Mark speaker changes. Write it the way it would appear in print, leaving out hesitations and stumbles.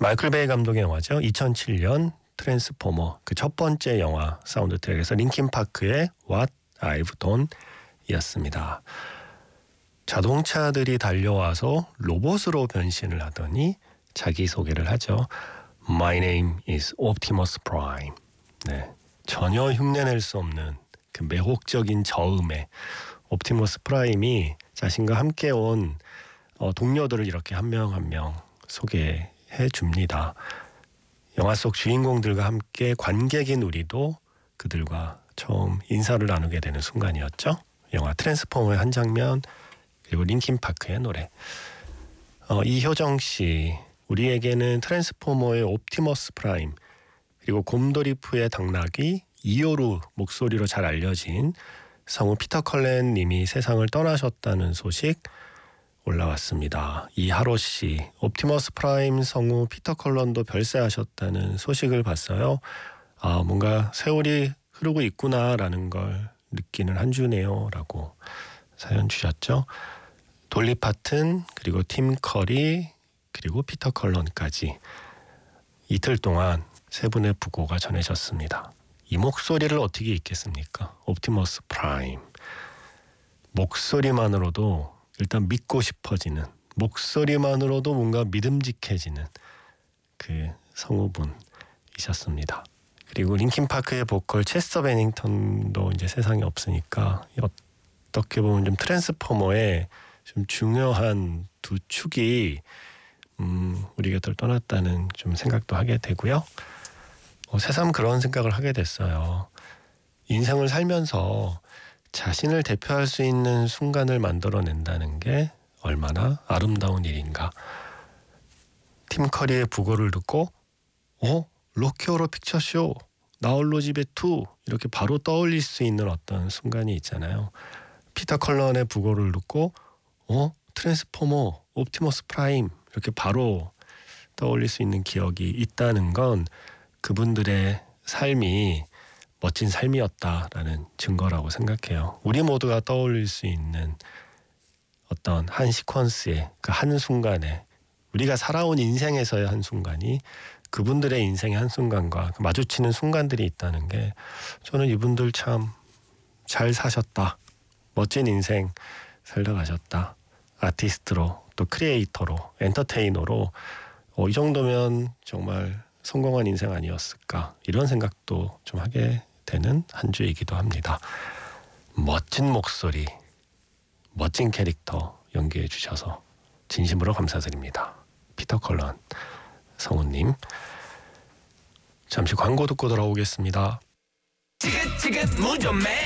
Speaker 1: 마이클 베이 감독의 영화죠. 2007년 트랜스포머 그 첫 번째 영화 사운드 트랙에서 링킨 파크의 What I've Done이었습니다. 자동차들이 달려와서 로봇으로 변신을 하더니 자기소개를 하죠. My name is Optimus Prime. 네, 전혀 흉내낼 수 없는 그 매혹적인 저음에 옵티머스 프라임이 자신과 함께 온 동료들을 이렇게 한 명 한 명 소개해 줍니다. 영화 속 주인공들과 함께 관객인 우리도 그들과 처음 인사를 나누게 되는 순간이었죠. 영화 트랜스포머의 한 장면 그리고 링킨 파크의 노래. 이효정 씨, 우리에게는 트랜스포머의 옵티머스 프라임 그리고 곰돌이푸의 당나귀 이오루 목소리로 잘 알려진 성우 피터 컬렌 님이 세상을 떠나셨다는 소식 올라왔습니다. 이하로 씨, 옵티머스 프라임 성우 피터 컬런도 별세하셨다는 소식을 봤어요. 뭔가 세월이 흐르고 있구나라는 걸 느끼는 한 주네요 라고 사연 주셨죠. 돌리 파튼 그리고 팀 커리 그리고 피터 컬런까지 이틀 동안 세 분의 부고가 전해졌습니다. 이 목소리를 어떻게 잊겠습니까? 옵티머스 프라임. 목소리만으로도 일단 믿고 목소리만으로도 뭔가 믿음직해지는 그 성우분이셨습니다. 그리고 링킨 파크의 보컬 체스터 베닝턴도 이제 세상에 없으니까 어떻게 보면 좀 트랜스포머의 좀 중요한 두 축이 우리 곁을 떠났다는 좀 생각도 하게 되고요. 새삼 그런 생각을 하게 됐어요. 인생을 살면서 자신을 대표할 수 있는 순간을 만들어낸다는 게 얼마나 아름다운 일인가. 팀 커리의 부고를 듣고 로키 호러 픽처쇼 나홀로 집에 2 이렇게 바로 떠올릴 수 있는 어떤 순간이 있잖아요. 피터 컬런의 부고를 듣고 트랜스포머 옵티머스 프라임 이렇게 바로 떠올릴 수 있는 기억이 있다는 건 그분들의 삶이 멋진 삶이었다라는 증거라고 생각해요. 우리 모두가 떠올릴 수 있는 어떤 한 시퀀스의 그 한순간에 우리가 살아온 인생에서의 한순간이 그분들의 인생의 한순간과 마주치는 순간들이 있다는 게 저는 이분들 참 잘 사셨다. 멋진 인생 살다 가셨다. 아티스트로 또 크리에이터로 엔터테이너로 이 정도면 정말 성공한 인생 아니었을까 이런 생각도 좀 하게 되는 한 주이기도 합니다. 멋진 목소리, 멋진 캐릭터 연기해 주셔서 진심으로 감사드립니다. 피터 컬런 성우님. 잠시 광고 듣고 돌아오겠습니다.